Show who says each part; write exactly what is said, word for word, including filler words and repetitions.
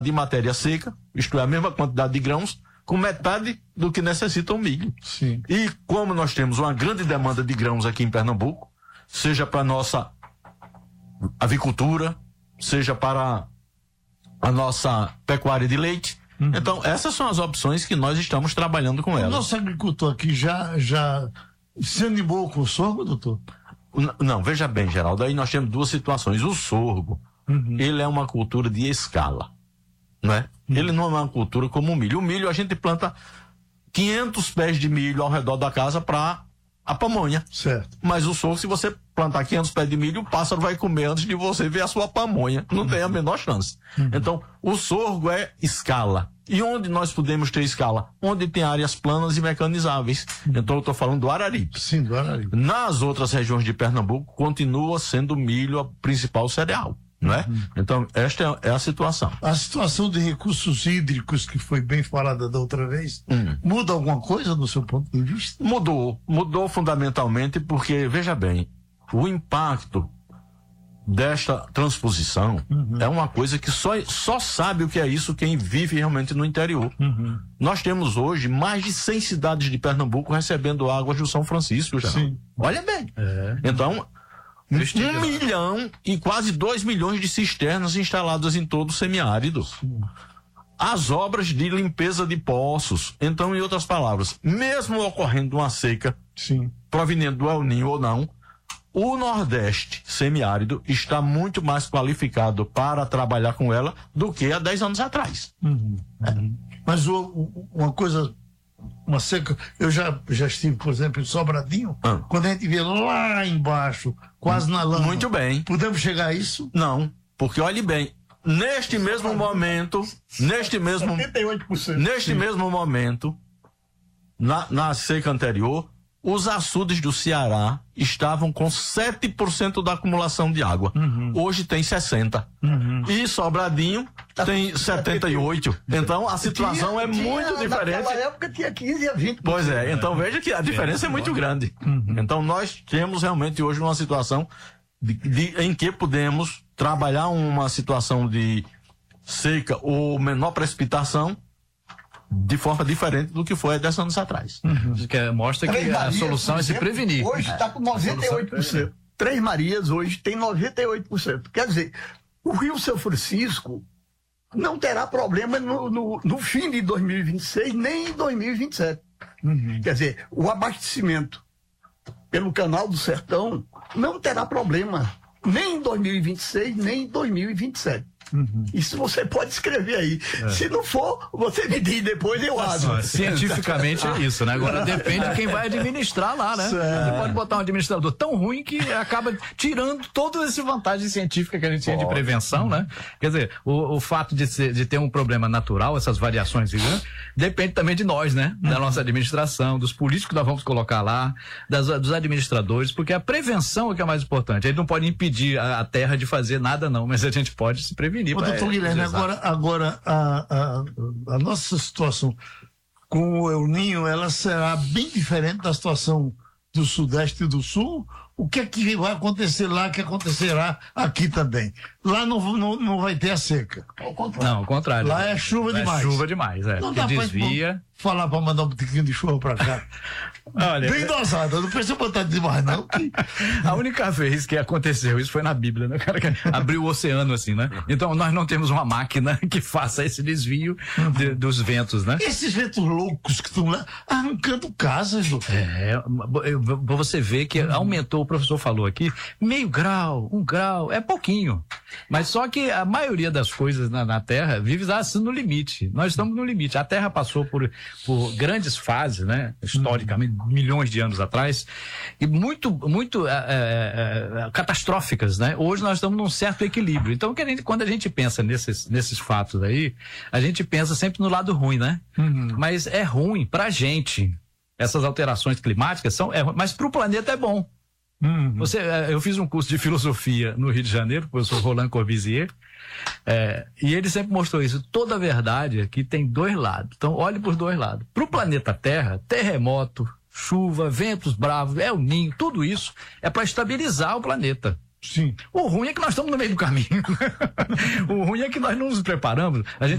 Speaker 1: de matéria seca, isto é, a mesma quantidade de grãos, com metade do que necessita o milho.
Speaker 2: Sim.
Speaker 1: E como nós temos uma grande demanda de grãos aqui em Pernambuco, seja para nossa avicultura, seja para a nossa pecuária de leite, uhum. Então essas são as opções que nós estamos trabalhando com elas.
Speaker 2: O nosso agricultor aqui já, já se animou com o sorgo, doutor?
Speaker 1: N- não, veja bem, Geraldo, aí nós temos duas situações. O sorgo, uhum. ele é uma cultura de escala, não é? Uhum. Ele não é uma cultura como o milho. O milho a gente planta quinhentos pés de milho ao redor da casa para a pamonha.
Speaker 2: Certo.
Speaker 1: Mas o sorgo, se você plantar quinhentos pés de milho, o pássaro vai comer antes de você ver a sua pamonha. Não uhum. tem a menor chance. Uhum. Então, o sorgo é escala. E onde nós podemos ter escala? Onde tem áreas planas e mecanizáveis. Uhum. Então, eu estou falando do Araripe.
Speaker 2: Sim, do Araripe.
Speaker 1: Nas outras regiões de Pernambuco, continua sendo o milho a principal cereal. Não é? Uhum. Então, esta é a situação.
Speaker 2: A situação de recursos hídricos, que foi bem falada da outra vez, uhum. muda alguma coisa do seu ponto de vista?
Speaker 1: Mudou. Mudou fundamentalmente porque, veja bem, o impacto desta transposição uhum. é uma coisa que só, só sabe o que é isso quem vive realmente no interior. Uhum. Nós temos hoje mais de cem cidades de Pernambuco recebendo águas do São Francisco já.
Speaker 2: Sim.
Speaker 1: Olha bem.
Speaker 2: É.
Speaker 1: Então, um milhão e quase dois milhões de cisternas instaladas em todo o semiárido. Sim. As obras de limpeza de poços. Então, em outras palavras, mesmo ocorrendo uma seca,
Speaker 2: Sim.
Speaker 1: proveniente do El Niño ou não, o Nordeste semiárido está muito mais qualificado para trabalhar com ela do que há dez anos atrás.
Speaker 2: Uhum. Uhum. Mas o, o, uma coisa, uma seca, eu já, já estive, por exemplo, em Sobradinho, ah. quando a gente vê lá embaixo, quase na lama.
Speaker 1: Muito bem.
Speaker 2: Podemos chegar a isso?
Speaker 1: Não, porque olhe bem, neste mesmo momento, neste mesmo,
Speaker 2: setenta e oito por cento.
Speaker 1: neste
Speaker 2: Sim.
Speaker 1: mesmo momento, na, na seca anterior, os açudes do Ceará estavam com sete por cento da acumulação de água. Uhum. Hoje tem sessenta por cento. Uhum. E Sobradinho tem setenta e oito por cento. Então a situação tinha, é tinha, muito diferente.
Speaker 3: Naquela época tinha quinze a vinte por cento.
Speaker 1: Pois é, então veja que a diferença é, é muito grande. Uhum. Então nós temos realmente hoje uma situação de, de, em que podemos trabalhar uma situação de seca ou menor precipitação de forma diferente do que foi há dez anos atrás.
Speaker 4: Uhum. Que mostra que Três a Marias, solução é se prevenir.
Speaker 3: Hoje está com noventa e oito por cento. Três Marias hoje tem noventa e oito por cento. Quer dizer, o Rio São Francisco não terá problema no, no, no fim de dois mil e vinte e seis, nem em dois mil e vinte e sete. Uhum. Quer dizer, o abastecimento pelo Canal do Sertão não terá problema, nem em dois mil e vinte e seis, nem em dois mil e vinte e sete. Uhum. Isso você pode escrever aí. É. Se não for, você me diz depois, eu abro.
Speaker 4: Cientificamente é isso, né? Agora depende de quem vai administrar lá, né? Certo. Você pode botar um administrador tão ruim que acaba tirando toda essa vantagem científica que a gente tinha de prevenção, né? Quer dizer, o, o fato de, ser, de ter um problema natural, essas variações, depende também de nós, né? Da nossa administração, dos políticos que nós vamos colocar lá, das, dos administradores, porque a prevenção é que é mais importante. A gente não pode impedir a, a terra de fazer nada, não, mas a gente pode se prevenir.
Speaker 2: Ô, doutor Guilherme, agora, agora a, a, a nossa situação com o El Niño, ela será bem diferente da situação do Sudeste e do Sul? O que é que vai acontecer lá que acontecerá aqui também? Lá não, não, não vai ter a seca.
Speaker 4: Ao contrário. Não, ao contrário.
Speaker 2: Lá é chuva
Speaker 4: lá
Speaker 2: demais.
Speaker 4: É chuva demais, é.
Speaker 2: Não dá
Speaker 4: desvia.
Speaker 2: Pra falar para mandar um tiquinho de chuva para cá.
Speaker 4: Olha,
Speaker 2: bem dosada, não precisa botar demais, não. Que...
Speaker 4: A única vez que aconteceu isso foi na Bíblia, né? O cara que abriu o oceano assim, né? Então nós não temos uma máquina que faça esse desvio de, dos ventos, né?
Speaker 2: Esses ventos loucos que estão lá arrancando casas, doutor.
Speaker 4: É, você vê que aumentou, o professor falou aqui, meio grau, um grau, é pouquinho. Mas só que a maioria das coisas na, na Terra vive assim no limite. Nós estamos no limite. A Terra passou por, por grandes fases, né? Historicamente, hum. milhões de anos atrás, e muito, muito é, é, catastróficas, né? Hoje nós estamos num certo equilíbrio. Então, que a gente, quando a gente pensa nesses, nesses fatos aí, a gente pensa sempre no lado ruim, né? Uhum. Mas é ruim pra gente. Essas alterações climáticas são, é, mas pro planeta é bom. Uhum. Você, eu fiz um curso de filosofia no Rio de Janeiro, com o professor Roland Corbusier, é, e ele sempre mostrou isso. Toda a verdade aqui tem dois lados. Então, olhe por dois lados. Para o planeta Terra, terremoto, chuva, ventos bravos, El Niño, tudo isso é para estabilizar o planeta.
Speaker 2: Sim.
Speaker 4: O ruim é que nós estamos no meio do caminho. O ruim é que nós não nos preparamos. A gente